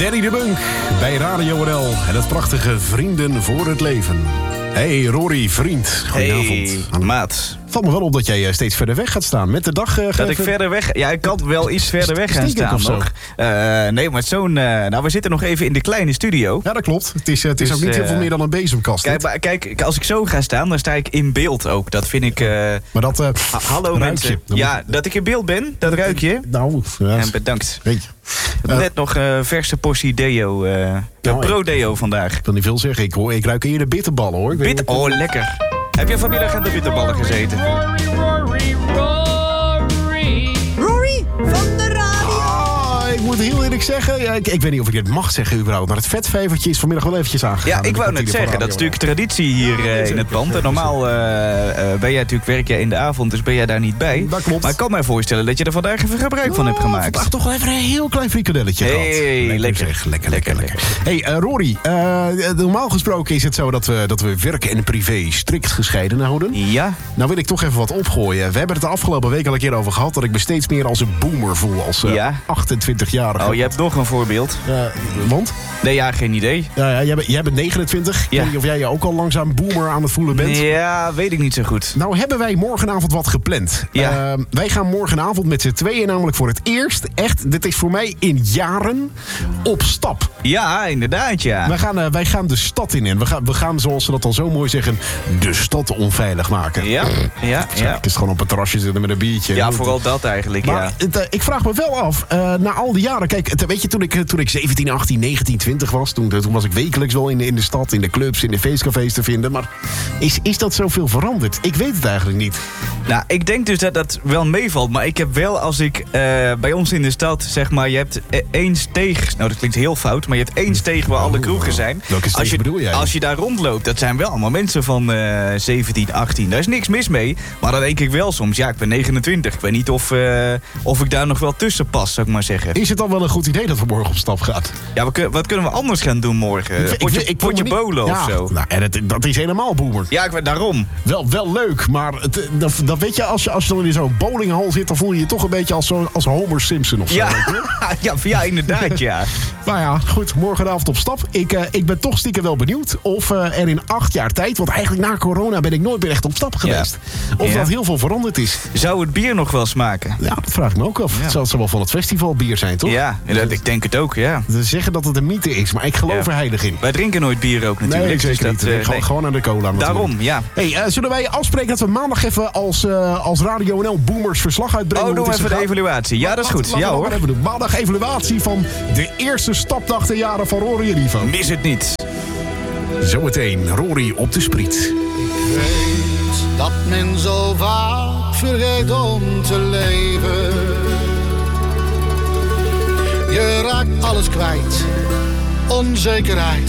Danny de Bunk bij Radio NL en het prachtige Vrienden voor het Leven. Hey Rory, vriend. Goedenavond. Hey, maat. Valt me wel op dat jij steeds verder weg gaat staan. Met de dag... dat ik verder weg... Ja, ik kan wel iets verder weg gaan staan nog. Nee, maar zo'n... we zitten nog even in de kleine studio. Ja, dat klopt. Het is dus, ook niet heel veel meer dan een bezemkast. Kijk, als ik zo ga staan, dan sta ik in beeld ook. Dat vind ik... maar dat... hallo mensen. Ja, dat ik in beeld ben, dat ruik je. Nou, ja. En bedankt. Weet je. Net nog verse portie deo. Pro-deo vandaag. Ik wil niet veel zeggen. Ik ruik eerder bitterballen, hoor. Oh, lekker. Heb je vanmiddag aan de bitterballen gezeten? Rory van de radio. Ik moet heel eerlijk zeggen, ik weet niet of ik dit mag zeggen überhaupt, maar het vetvijvertje is vanmiddag wel eventjes aangegaan. Ja, ik wou net zeggen, dat is natuurlijk traditie hier in het pand. En normaal ben jij natuurlijk, werk jij in de avond, dus ben jij daar niet bij. Dat klopt. Maar ik kan me voorstellen dat je er vandaag even gebruik van hebt gemaakt. Vandaag toch wel even een heel klein frikadelletje gehad. Hey, lekker. Hey, Rory, normaal gesproken is het zo dat we werk en privé strikt gescheiden houden. Ja. Nou wil ik toch even wat opgooien. We hebben het de afgelopen week al een keer over gehad dat ik me steeds meer als een boomer voel, als 28-jarige. Oh, je hebt nog een voorbeeld. Want? Nee, ja, geen idee. Jij bent 29. Ik weet niet of jij je ook al langzaam boomer aan het voelen bent. Ja, weet ik niet zo goed. Nou hebben wij morgenavond wat gepland. Ja. Wij gaan morgenavond met z'n tweeën namelijk voor het eerst, echt, dit is voor mij in jaren, op stap. Ja, inderdaad, ja. Wij gaan de stad in en we gaan, zoals ze dat al zo mooi zeggen, de stad onveilig maken. Ja. Het is gewoon op een terrasje zitten met een biertje. Ja, vooral dat eigenlijk, maar ik vraag me wel af, na al die jaren, kijk, weet je, toen ik 17, 18, 19, 20 was, toen was ik wekelijks wel in de stad, in de clubs, in de feestcafés te vinden. Maar is dat zoveel veranderd? Ik weet het eigenlijk niet. Nou, ik denk dus dat dat wel meevalt. Maar ik heb wel, als ik bij ons in de stad, zeg maar, je hebt één steeg. Nou, dat klinkt heel fout, maar je hebt één steeg waar alle kroegen zijn. Welke steeg bedoel jij? Als je daar rondloopt, dat zijn wel allemaal mensen van 17, 18. Daar is niks mis mee. Maar dan denk ik wel soms, ja, ik ben 29. Ik weet niet of ik daar nog wel tussen pas, zou ik maar zeggen. Is het dan wel een goed idee dat we morgen op stap gaan? Ja, wat kunnen we anders gaan doen morgen? Potje bolen of zo? Nou, en dat is helemaal boomer. Ja, daarom. Wel leuk, maar dat weet je, als je dan in zo'n bowlinghal zit, dan voel je je toch een beetje als Homer Simpson of zo. Ja, inderdaad, ja. Nou ja, goed, morgenavond op stap. Ik ben toch stiekem wel benieuwd of er in 8 jaar tijd, want eigenlijk na corona ben ik nooit meer echt op stap geweest. Ja. Of dat heel veel veranderd is. Zou het bier nog wel smaken? Ja, dat vraag ik me ook af. Ja. Het zal wel van het festivalbier zijn, toch? Ja, ik denk het ook, ja. Ze zeggen dat het een mythe is, maar ik geloof er heilig in. Wij drinken nooit bier ook natuurlijk. Nee, zeker niet. Gewoon aan de cola natuurlijk. Daarom, ja. Hey, zullen wij afspreken dat we maandag even als Radio NL Boomers verslag uitbrengen? Oh, doen even de evaluatie. Ja, dat is goed. Ja hoor. Even doen. Maandag evaluatie van de eerste stapdag te jaren van Rory en Ivo. Mis het niet. Zometeen Rory op de spriet. Ik weet dat men zo vaak vergeet om te leven. Je raakt alles kwijt. Onzekerheid